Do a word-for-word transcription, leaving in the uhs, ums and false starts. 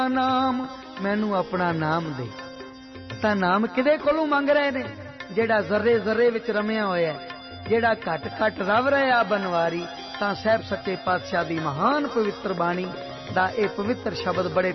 नाम मैनू अपना नाम दे। तां नाम किदे कोलों मंग रहे ने? जेड़ा जर्रे जर्रे विच रमिया होया, जेड़ा घट घट रव रहा बनवारी। तां साहब सच्चे पातशाह दी महान पवित्र बाणी दा ए पवित्र शब्द बड़े